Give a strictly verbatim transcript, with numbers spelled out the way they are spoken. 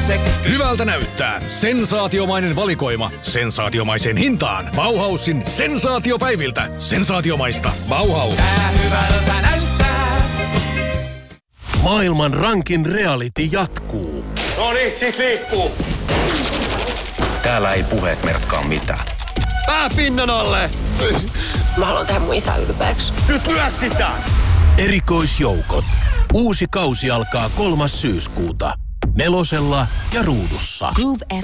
check. Hyvältä näyttää. Sensaatiomainen valikoima. Sensaatiomaiseen hintaan. Bauhausin sensaatiopäiviltä. Sensaatiomaista. Bauhaus. Tää hyvältä näyttää. Maailman rankin reality jatkuu. Noniin, sit liikkuu. Täällä ei puheet merkkaa mitään. Pää pinnan alle! Mä haluan tehdä mun isä ylpeäksi. Nyt lyö sitä! Erikoisjoukot. Uusi kausi alkaa kolmas syyskuuta. Nelosella ja Ruudussa. Groove